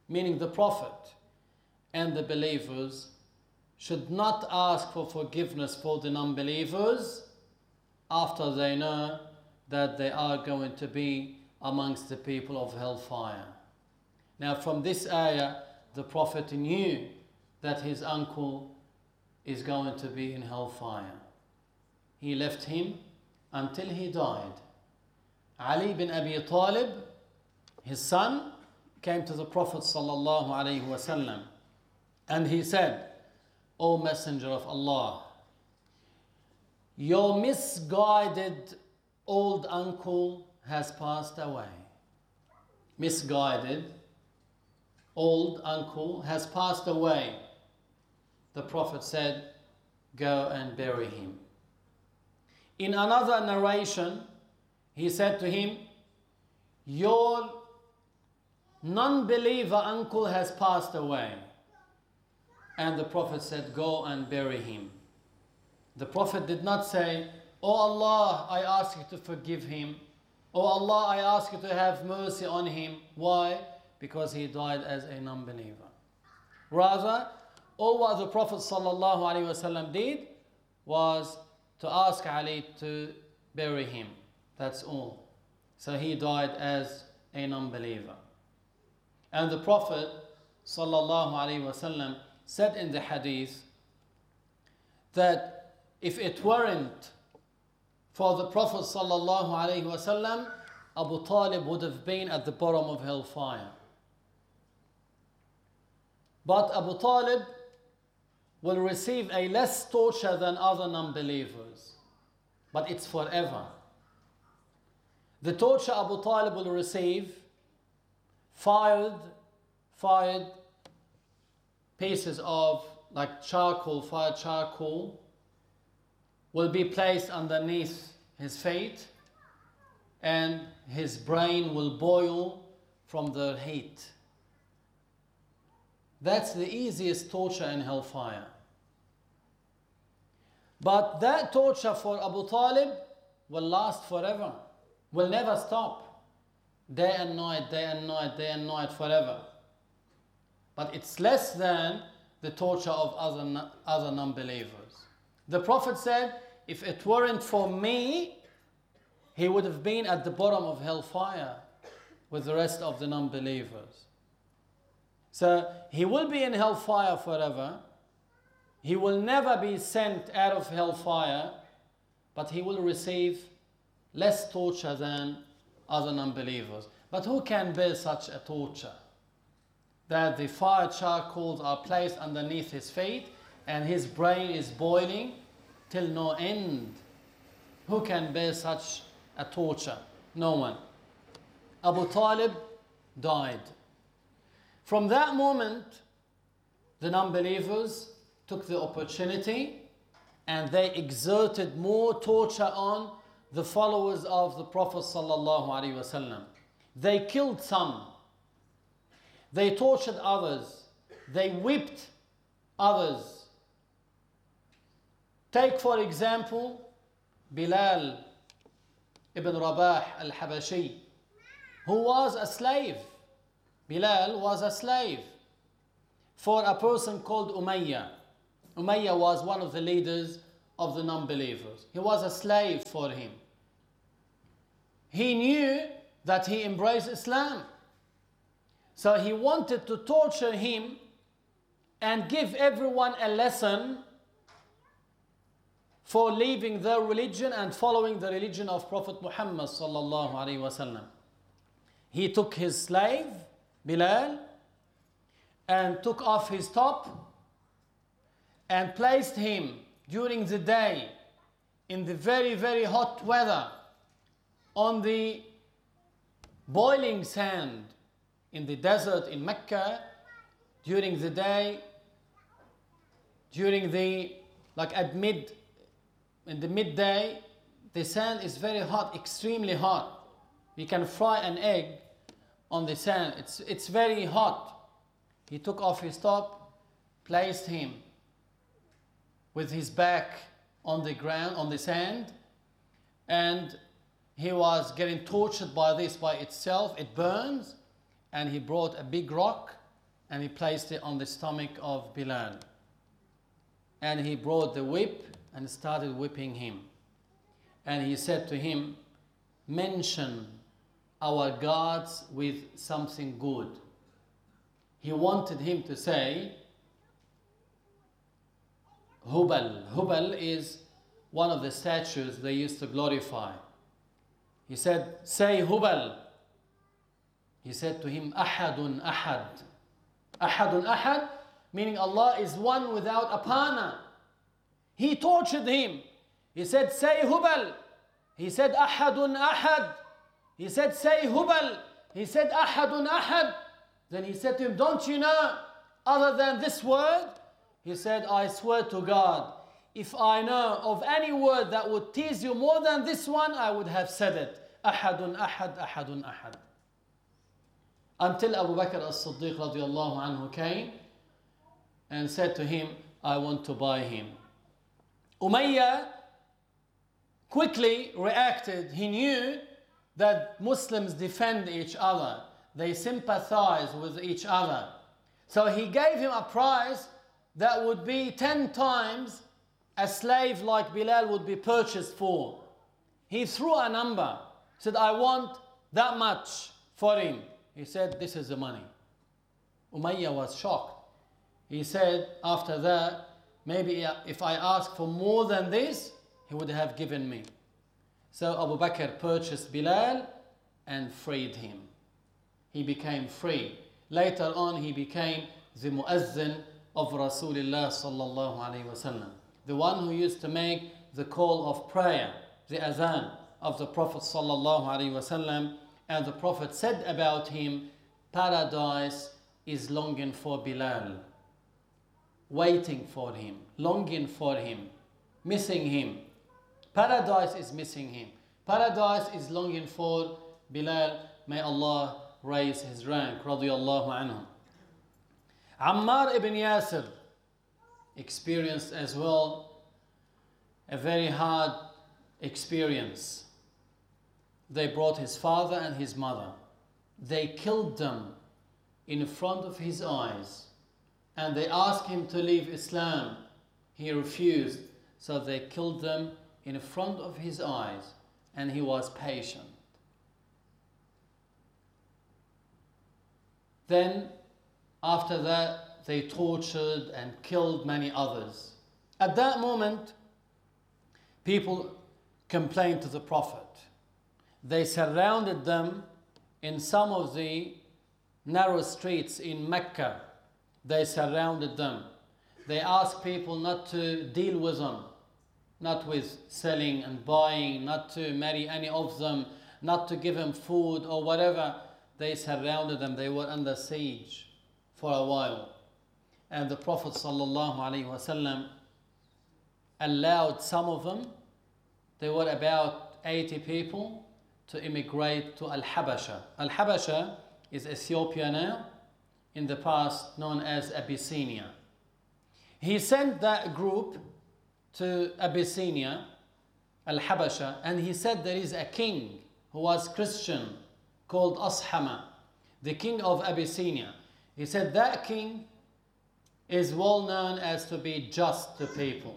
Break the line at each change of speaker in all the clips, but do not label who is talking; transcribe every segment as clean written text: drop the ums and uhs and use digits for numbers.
meaning the Prophet and the believers, should not ask for forgiveness for the non-believers after they know that they are going to be amongst the people of hellfire. Now from this ayah, the Prophet knew that his uncle is going to be in hellfire. He left him until he died. Ali bin Abi Talib, his son, came to the Prophet sallallahu alaihi wasallam and he said, O Messenger of Allah, your misguided old uncle has passed away. Misguided old uncle has passed away. The Prophet said, go and bury him. In another narration, he said to him, your non-believer uncle has passed away. And the Prophet said, go and bury him. The Prophet did not say, oh Allah, I ask you to forgive him. Oh Allah, I ask you to have mercy on him. Why? Because he died as a non-believer. Rather, all what the Prophet ﷺ did was to ask Ali to bury him. That's all. So he died as a non-believer. And the Prophet ﷺ said in the hadith that if it weren't for the Prophet ﷺ, Abu Talib would have been at the bottom of hellfire. But Abu Talib will receive a less torture than other non-believers. But it's forever. The torture Abu Talib will receive, fired pieces of like charcoal, fired charcoal, will be placed underneath his feet and his brain will boil from the heat. That's the easiest torture in hellfire. But that torture for Abu Talib will last forever, will never stop. Day and night, day and night, day and night, forever. But it's less than the torture of other non-believers. The Prophet said, if it weren't for me, he would have been at the bottom of hellfire with the rest of the non-believers. So he will be in hellfire forever. He will never be sent out of hellfire, but he will receive less torture than other non-believers. But who can bear such a torture? That the fire charcoals are placed underneath his feet and his brain is boiling till no end. Who can bear such a torture? No one. Abu Talib died. From that moment, the non-believers took the opportunity and they exerted more torture on the followers of the Prophet ﷺ. They killed some. They tortured others. They whipped others. Take for example, Bilal ibn Rabah al-Habashi, who was a slave. Bilal was a slave for a person called Umayyah. Umayyah was one of the leaders of the non-believers. He was a slave for him. He knew that he embraced Islam. So he wanted to torture him and give everyone a lesson for leaving their religion and following the religion of Prophet Muhammad sallallahu alaihi wasallam. He took his slave, Bilal, and took off his top and placed him during the day in the very, very hot weather on the boiling sand in the desert in Mecca during the day, during the, in the midday, the sand is very hot, extremely hot. You can fry an egg on the sand, it's very hot. He took off his top, placed him with his back on the ground, on the sand, and he was getting tortured by this by itself. It burns, and he brought a big rock and he placed it on the stomach of Bilal. And he brought the whip and started whipping him. And he said to him, mention our gods with something good. He wanted him to say Hubal. Hubal is one of the statues they used to glorify. He said, say Hubal. He said to him, Ahadun Ahad. Ahadun Ahad, meaning Allah is one without a partner. He tortured him. He said, say Hubal. He said, Ahadun Ahad. He said, say Hubal. He said, Ahadun Ahad. Then he said to him, don't you know other than this word? He said, I swear to God, if I know of any word that would tease you more than this one, I would have said it. Ahadun Ahad, Ahadun Ahad. Until Abu Bakr as-Siddiq radiallahu anhu came and said to him, I want to buy him. Umayyah quickly reacted. He knew that Muslims defend each other. They sympathize with each other. So he gave him a price that would be 10 times a slave like Bilal would be purchased for. He threw a number. Said, I want that much for him. He said, this is the money. Umayyah was shocked. He said, after that, maybe if I ask for more than this, he would have given me. So Abu Bakr purchased Bilal and freed him. He became free. Later on, he became the muazzin of Rasulullah sallallahu alaihi wasallam, the one who used to make the call of prayer, the azan of the Prophet sallallahu alaihi wasallam. And the Prophet said about him, paradise is longing for Bilal, waiting for him, longing for him, missing him. Paradise is missing him. Paradise is longing for Bilal. May Allah raise his rank, radiyallahu anhu. Ammar ibn Yasir experienced as well a very hard experience. They brought his father and his mother. They killed them in front of his eyes. And they asked him to leave Islam. He refused. So they killed them in front of his eyes. And he was patient. Then, after that, they tortured and killed many others. At that moment, people complained to the Prophet. They surrounded them in some of the narrow streets in Mecca. They surrounded them. They asked people not to deal with them, not with selling and buying, not to marry any of them, not to give them food or whatever. They surrounded them. They were under siege for a while. And the Prophet ﷺ allowed some of them, they were about 80 people, to immigrate to Al-Habasha. Al-Habasha is Ethiopia now, in the past known as Abyssinia. He sent that group to Abyssinia, Al-Habasha, and he said there is a king who was Christian called Ashama, the king of Abyssinia. He said that king is well known as to be just to people.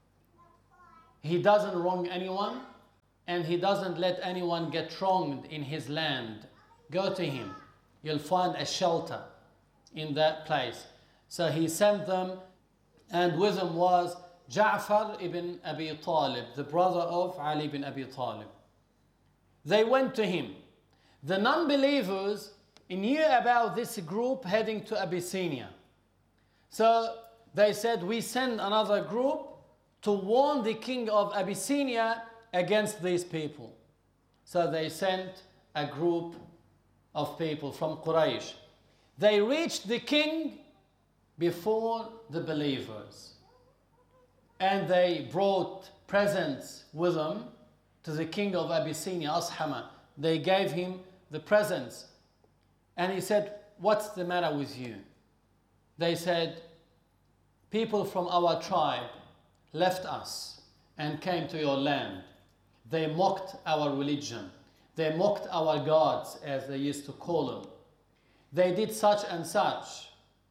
He doesn't wrong anyone, and he doesn't let anyone get wronged in his land. Go to him. You'll find a shelter in that place. So he sent them, and with them was Ja'far ibn Abi Talib, the brother of Ali ibn Abi Talib. They went to him. The non-believers knew about this group heading to Abyssinia. So they said, we send another group to warn the king of Abyssinia against these people. So they sent a group of people from Quraysh. They reached the king before the believers. And they brought presents with them to the king of Abyssinia, Ashama. They gave him the presents. And he said, what's the matter with you? They said, people from our tribe left us and came to your land. They mocked our religion. They mocked our gods, as they used to call them. They did such and such.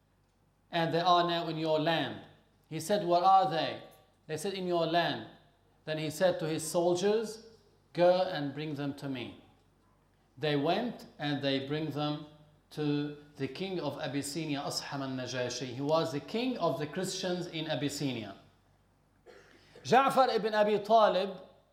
and they are now in your land. He said, where are they? They said, in your land. Then he said to his soldiers, go and bring them to me. They went and they bring them to the king of Abyssinia, Asham al-Najashi. He was the king of the Christians in Abyssinia. Ja'far ibn Abi Talib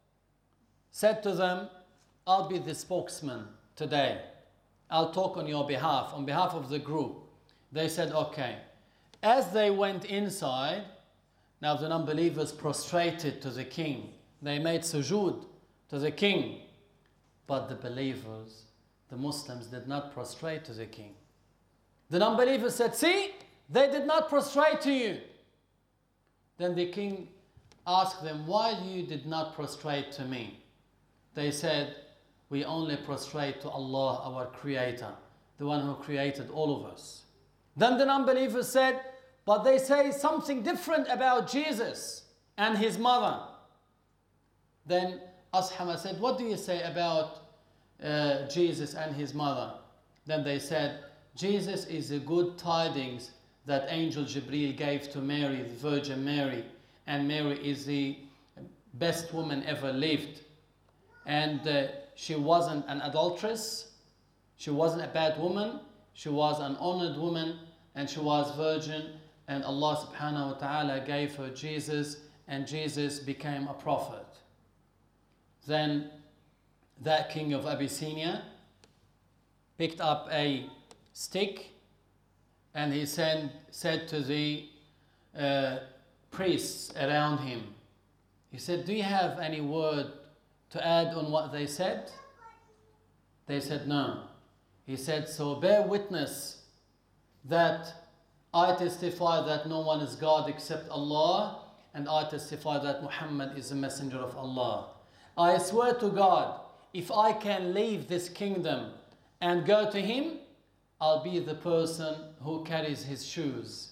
said to them, I'll be the spokesman today. I'll talk on your behalf, on behalf of the group. They said, okay. As they went inside, now the non-believers prostrated to the king. They made sujood to the king. But the believers, the Muslims, did not prostrate to the king. The non-believers said, see, they did not prostrate to you. Then the king asked them, why you did not prostrate to me? They said, we only prostrate to Allah, our Creator, the one who created all of us. Then the non-believers said, but they say something different about Jesus and his mother. Then Ashama said, what do you say about Jesus and his mother? Then they said, Jesus is the good tidings that angel Jibreel gave to Mary, the Virgin Mary, and Mary is the best woman ever lived. And she wasn't an adulteress, she wasn't a bad woman, she was an honored woman, and she was virgin, and Allah subhanahu wa ta'ala gave her Jesus, and Jesus became a prophet. Then that king of Abyssinia picked up a stick, and he said to the priests around him, he said, do you have any word to add on what they said? They said, no. He said, so bear witness that I testify that no one is God except Allah, and I testify that Muhammad is the messenger of Allah. I swear to God, if I can leave this kingdom and go to him, I'll be the person who carries his shoes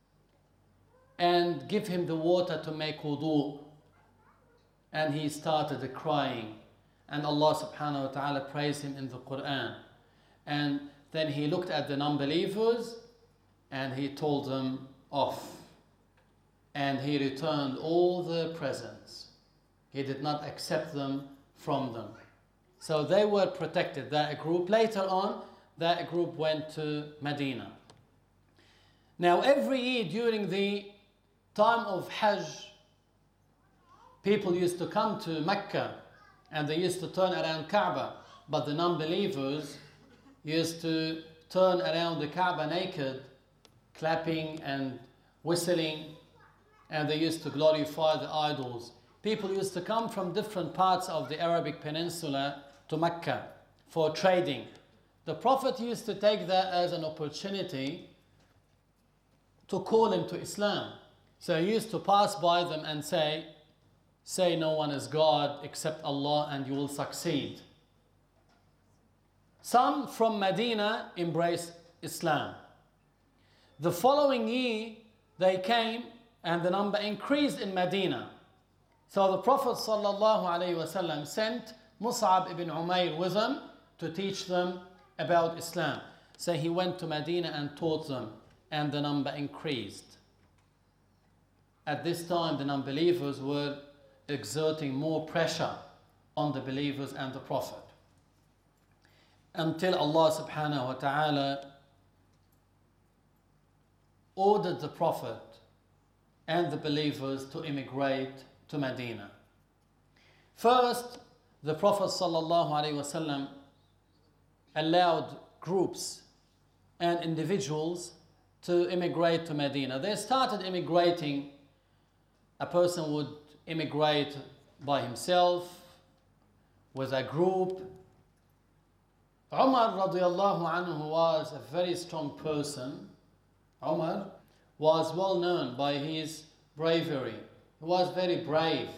and give him the water to make wudu. And he started crying, and Allah subhanahu wa ta'ala praised him in the Quran. And then he looked at the non-believers and he told them off, and he returned all the presents. He did not accept them from them. So they were protected, that group. Later on, that group went to Medina. Now every year during the time of Hajj, people used to come to Mecca and they used to turn around Kaaba, but the non-believers used to turn around the Kaaba naked, clapping and whistling, and they used to glorify the idols. People used to come from different parts of the Arabic Peninsula to Mecca for trading. The Prophet used to take that as an opportunity to call them to Islam. So he used to pass by them and say no one is God except Allah and you will succeed. Some from Medina embraced Islam. The following year they came and the number increased in Medina. So the Prophet ﷺ sent Mus'ab ibn Umair with them to teach them about Islam. So he went to Medina and taught them, and the number increased. At this time the non-believers were exerting more pressure on the believers and the Prophet, until Allah subhanahu wa ta'ala ordered the Prophet and the believers to immigrate to Medina. First, the Prophet sallallahu alaihi wasallam allowed groups and individuals to immigrate to Medina. They started immigrating. A person would immigrate by himself, with a group. Umar radiallahu anhu was a very strong person. Umar was well known by his bravery. He was very brave.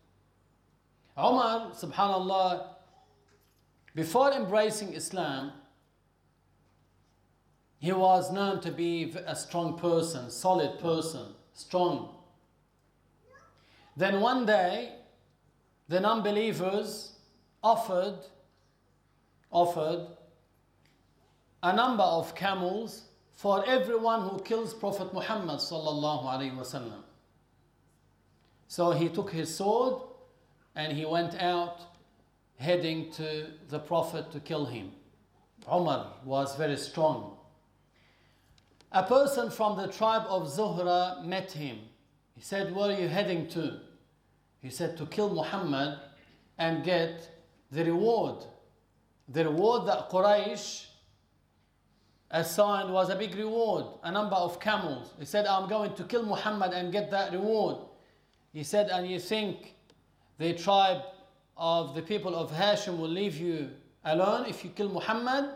Umar, subhanallah, before embracing Islam, he was known to be a strong person, solid person, strong. Then one day, the non-believers offered a number of camels for everyone who kills Prophet Muhammad sallallahu alaihi wasallam. So he took his sword and he went out heading to the Prophet to kill him. Umar was very strong. A person from the tribe of Zuhra met him. He said, "Where are you heading to?" He said, "To kill Muhammad and get the reward." The reward that Quraysh assigned was a big reward, a number of camels. He said, "I'm going to kill Muhammad and get that reward." He said, "And you think the tribe of the people of Hashim will leave you alone if you kill Muhammad?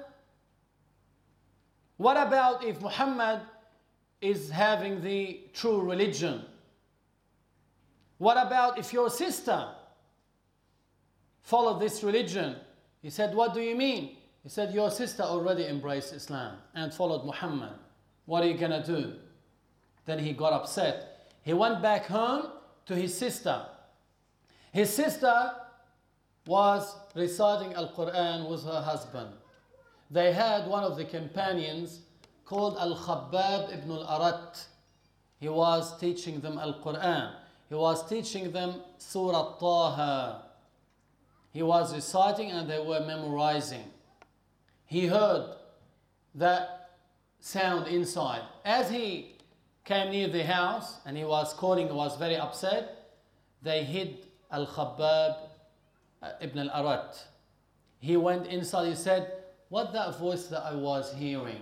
What about if Muhammad is having the true religion? What about if your sister followed this religion?" He said, "What do you mean?" He said, "Your sister already embraced Islam and followed Muhammad. What are you going to do?" Then he got upset. He went back home to his sister. His sister was reciting Al-Quran with her husband. They had one of the companions called Al-Khabbab ibn al-Arat. He was teaching them Al-Quran. He was teaching them Surah Taha. He was reciting and they were memorizing. He heard that sound inside. As he came near the house and he was calling, he was very upset, they hid Al-Khabbab ibn al-Arat. He went inside, he said, "What that voice that I was hearing?"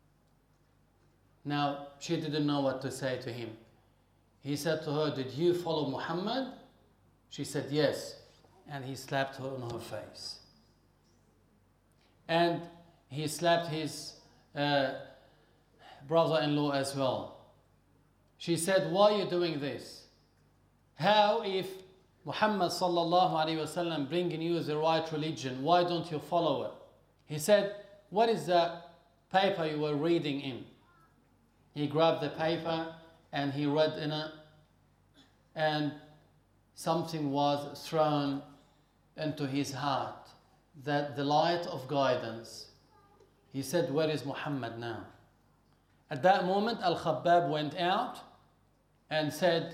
Now, she didn't know what to say to him. He said to her, "Did you follow Muhammad?" She said, "Yes." And he slapped her on her face. And he slapped his brother-in-law as well. She said, "Why are you doing this? How if Muhammad sallallahu alaihi wasallam bringing you the right religion, why don't you follow it?" He said, "What is that paper you were reading in?" He grabbed the paper and he read in it, and something was thrown into his heart, that the light of guidance. He said, "Where is Muhammad now?" At that moment, Al-Khabbab went out and said,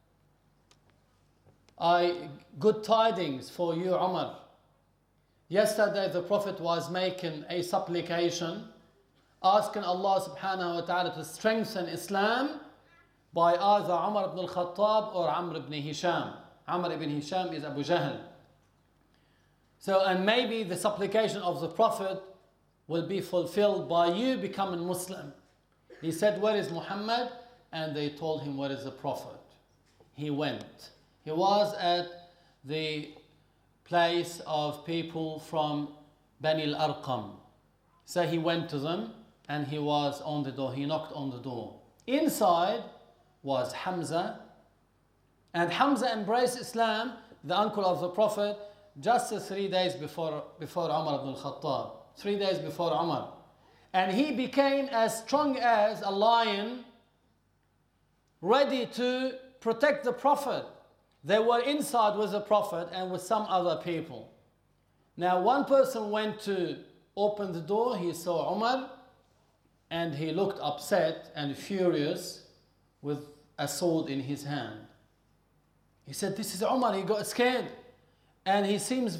"Good tidings for you, Umar. Yesterday the Prophet was making a supplication, asking Allah subhanahu wa ta'ala to strengthen Islam by either Umar ibn al-Khattab or Amr ibn Hisham. Amr ibn Hisham is Abu Jahl. So, and maybe the supplication of the Prophet will be fulfilled by you becoming Muslim." He said, "Where is Muhammad?" And they told him, "Where is the Prophet?" He went. He was at the place of people from Bani al-Arqam. So he went to them and he was on the door. He knocked on the door. Inside was Hamza. And Hamza embraced Islam, the uncle of the Prophet, just 3 days before Umar ibn al-Khattab. 3 days before Umar. And he became as strong as a lion, ready to protect the Prophet. They were inside with the Prophet and with some other people. Now one person went to open the door, he saw Umar, and he looked upset and furious with a sword in his hand. He said, "This is Umar." He got scared and he seems